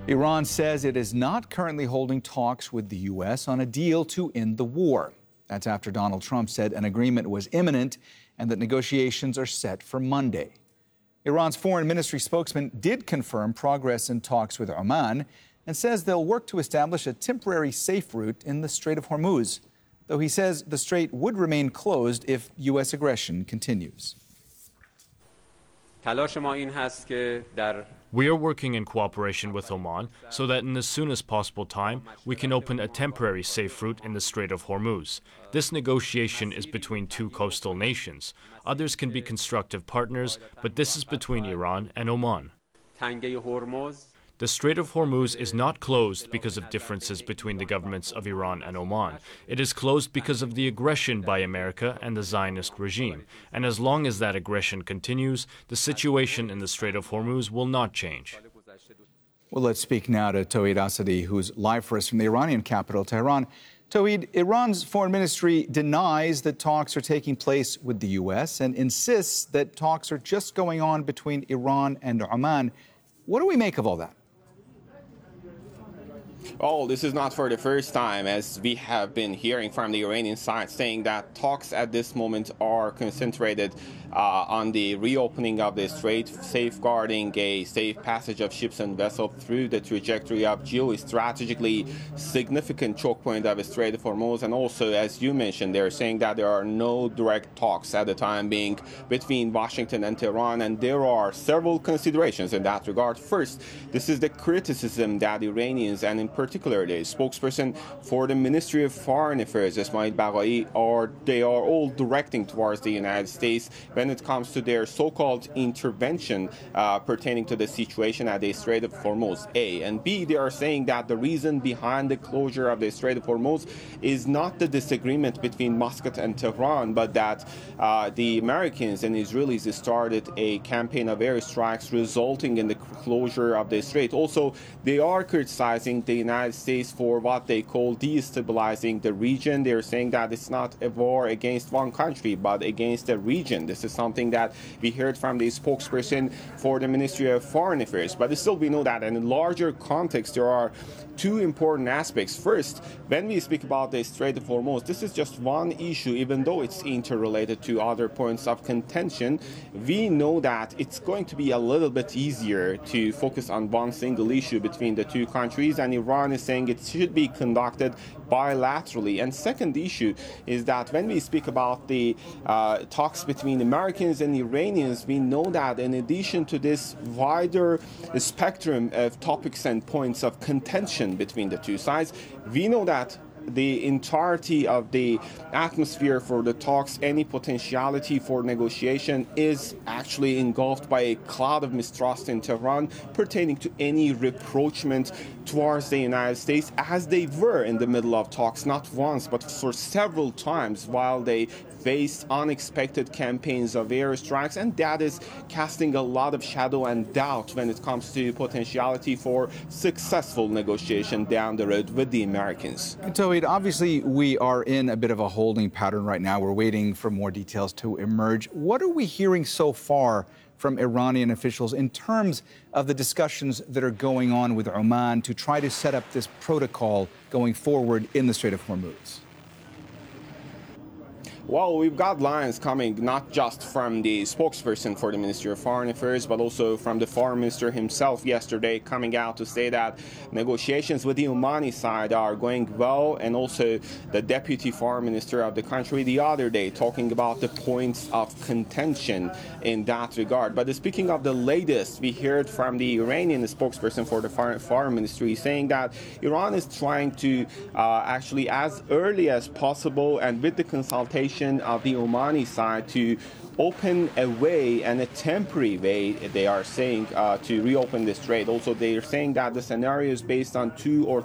Iran says it is not currently holding talks with the U.S. on a deal to end the war. That's after Donald Trump said an agreement was imminent and that negotiations are set for Monday. Iran's foreign ministry spokesman did confirm progress in talks with Oman and says they'll work to establish a temporary safe route in the Strait of Hormuz, though he says the strait would remain closed if U.S. aggression continues. We are working in cooperation with Oman so that in the soonest possible time we can open a temporary safe route in the Strait of Hormuz. This negotiation is between two coastal nations. Others can be constructive partners, but this is between Iran and Oman. The Strait of Hormuz is not closed because of differences between the governments of Iran and Oman. It is closed because of the aggression by America and the Zionist regime. And as long as that aggression continues, the situation in the Strait of Hormuz will not change. Well, let's speak now to Tawhid Asadi, who's live for us from the Iranian capital, Tehran. Tawhid, Iran's foreign ministry denies that talks are taking place with the U.S. and insists that talks are just going on between Iran and Oman. What do we make of all that? Oh, this is not for the first time, as we have been hearing from the Iranian side saying that talks at this moment are concentrated on the reopening of the strait, safeguarding a safe passage of ships and vessels through the trajectory of geostrategically significant choke point of the Strait of Hormuz. And also, as you mentioned, they're saying that there are no direct talks at the time being between Washington and Tehran, and there are several considerations in that regard. First, this is the criticism that Iranians, and in particular the spokesperson for the Ministry of Foreign Affairs, Esmail Baghai, they are all directing towards the United States when it comes to their so-called intervention pertaining to the situation at the Strait of Hormuz, A. And B, they are saying that the reason behind the closure of the Strait of Hormuz is not the disagreement between Muscat and Tehran, but that the Americans and Israelis started a campaign of airstrikes resulting in the closure of the strait. Also, they are criticizing the United States for what they call destabilizing the region. They're saying that it's not a war against one country, but against a region. This is something that we heard from the spokesperson for the Ministry of Foreign Affairs. But still, we know that in a larger context, there are two important aspects. First, when we speak about the Strait of Hormuz, this is just one issue, even though it's interrelated to other points of contention. We know that it's going to be a little bit easier to focus on one single issue between the two countries, and Iran is saying it should be conducted bilaterally. And second issue is that when we speak about the talks between Americans and Iranians, we know that in addition to this wider spectrum of topics and points of contention between the two sides, we know that the entirety of the atmosphere for the talks, any potentiality for negotiation, is actually engulfed by a cloud of mistrust in Tehran pertaining to any rapprochement towards the United States, as they were in the middle of talks, not once, but for several times while they faced unexpected campaigns of airstrikes, and that is casting a lot of shadow and doubt when it comes to potentiality for successful negotiation down the road with the Americans. Tawhid, obviously we are in a bit of a holding pattern right now. We're waiting for more details to emerge. What are we hearing so far from Iranian officials in terms of the discussions that are going on with Oman to try to set up this protocol going forward in the Strait of Hormuz? Well, we've got lines coming not just from the spokesperson for the Ministry of Foreign Affairs, but also from the foreign minister himself yesterday, coming out to say that negotiations with the Omani side are going well, and also the deputy foreign minister of the country the other day talking about the points of contention in that regard. But speaking of the latest, we heard from the Iranian spokesperson for the foreign ministry saying that Iran is trying to actually, as early as possible and with the consultation of the Omani side, to open a way, and a temporary way, they are saying, to reopen the strait. Also, they are saying that the scenario is based on 2 or